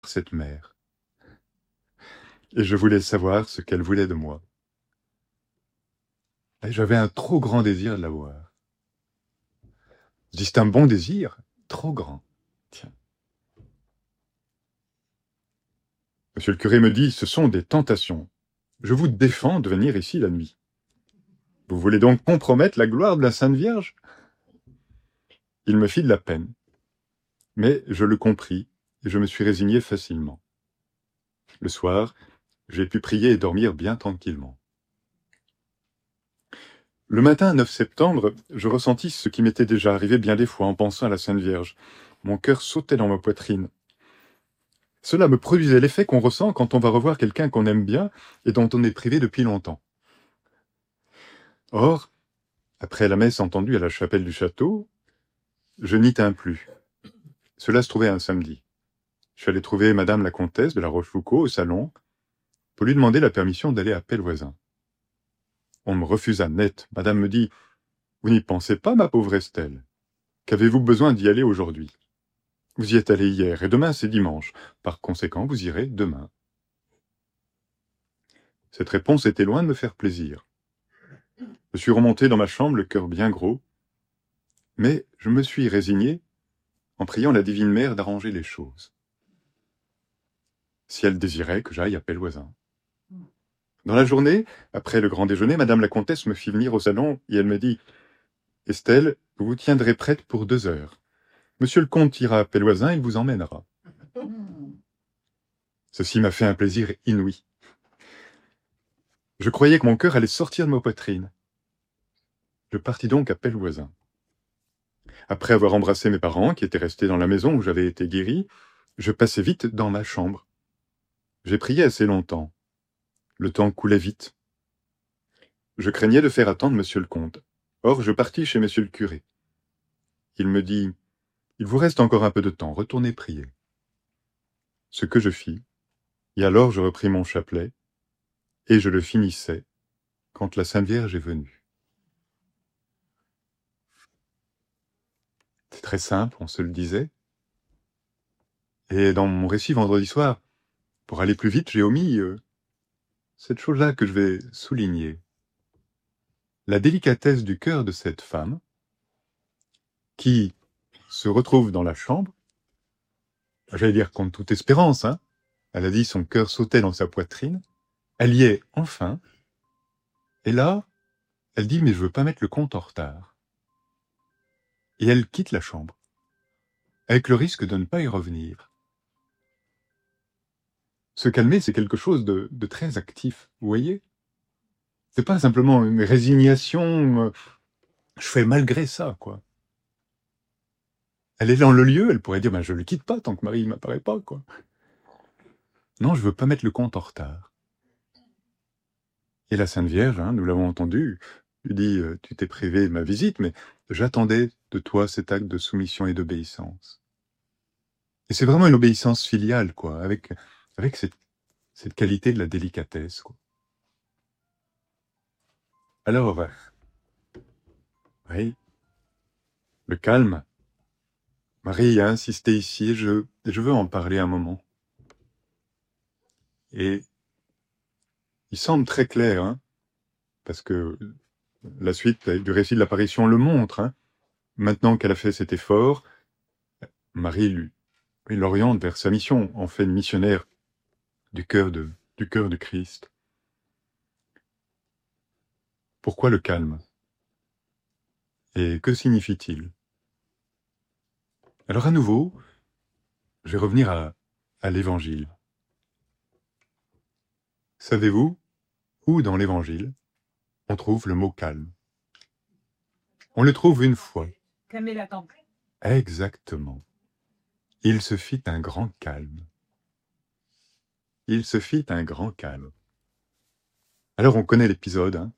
cette mer. Et je voulais savoir ce qu'elle voulait de moi. Et j'avais un trop grand désir de la voir. Je dis, c'est un bon désir, trop grand. Tiens. Monsieur le curé me dit, ce sont des tentations. Je vous défends de venir ici la nuit. Vous voulez donc compromettre la gloire de la Sainte Vierge? Il me fit de la peine. Mais je le compris, et je me suis résigné facilement. Le soir, j'ai pu prier et dormir bien tranquillement. Le matin 9 septembre, je ressentis ce qui m'était déjà arrivé bien des fois en pensant à la Sainte Vierge. Mon cœur sautait dans ma poitrine. Cela me produisait l'effet qu'on ressent quand on va revoir quelqu'un qu'on aime bien et dont on est privé depuis longtemps. Or, après la messe entendue à la chapelle du château, je n'y tins plus. Cela se trouvait un samedi. Je suis allé trouver Madame la comtesse de la Rochefoucauld au salon pour lui demander la permission d'aller à Pellevoisin. On me refusa net. Madame me dit « Vous n'y pensez pas, ma pauvre Estelle? Qu'avez-vous besoin d'y aller aujourd'hui? Vous y êtes allé hier, et demain c'est dimanche. Par conséquent, vous irez demain. » Cette réponse était loin de me faire plaisir. Je suis remonté dans ma chambre, le cœur bien gros, mais je me suis résigné en priant la Divine Mère d'arranger les choses. Si elle désirait que j'aille à Pellevoisin. Dans la journée, après le grand déjeuner, Madame la comtesse me fit venir au salon et elle me dit « Estelle, vous vous tiendrez prête pour 2 heures. Monsieur le comte ira à Pellevoisin, il vous emmènera. » Ceci m'a fait un plaisir inouï. Je croyais que mon cœur allait sortir de ma poitrine. Je partis donc à Pellevoisin. Après avoir embrassé mes parents, qui étaient restés dans la maison où j'avais été guéri, je passai vite dans ma chambre. J'ai prié assez longtemps. Le temps coulait vite. Je craignais de faire attendre monsieur le comte. Or, je partis chez monsieur le curé. Il me dit « Il vous reste encore un peu de temps, retournez prier. » Ce que je fis, et alors je repris mon chapelet, et je le finissais quand la Sainte Vierge est venue. C'est très simple, on se le disait. Et dans mon récit vendredi soir, pour aller plus vite, j'ai omis cette chose-là que je vais souligner. La délicatesse du cœur de cette femme qui se retrouve dans la chambre, j'allais dire contre toute espérance, hein. Elle a dit son cœur sautait dans sa poitrine, elle y est enfin, et là, elle dit mais je veux pas mettre le compte en retard. Et elle quitte la chambre, avec le risque de ne pas y revenir. Se calmer, c'est quelque chose de très actif, vous voyez? C'est pas simplement une résignation, je fais malgré ça, quoi. Elle est dans le lieu, elle pourrait dire, ben, je le quitte pas tant que Marie ne m'apparaît pas, quoi. Non, je veux pas mettre le compte en retard. Et la Sainte Vierge, hein, nous l'avons entendu, lui dit, tu t'es privé de ma visite, mais j'attendais de toi cet acte de soumission et d'obéissance. Et c'est vraiment une obéissance filiale, quoi, avec cette qualité de la délicatesse, quoi. Alors, oui, le calme. Marie a insisté ici, et je veux en parler un moment. Et il semble très clair, hein, parce que la suite du récit de l'apparition le montre. Hein. Maintenant qu'elle a fait cet effort, Marie l'oriente vers sa mission, en fait une missionnaire du cœur de Christ. Pourquoi le calme? Et que signifie-t-il? Alors à nouveau, je vais revenir à l'Évangile. Savez-vous où dans l'Évangile on trouve le mot calme? On le trouve une fois. Calmer la tempête. Exactement. Il se fit un grand calme. Il se fit un grand calme. Alors on connaît l'épisode. Hein.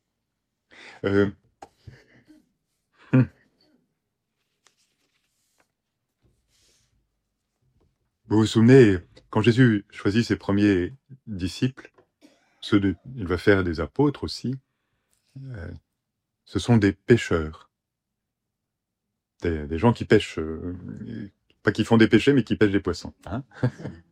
Vous vous souvenez, quand Jésus choisit ses premiers disciples, il va faire des apôtres aussi, ce sont des pêcheurs. Des gens qui pêchent, pas qui font des péchés, mais qui pêchent des poissons. Hein.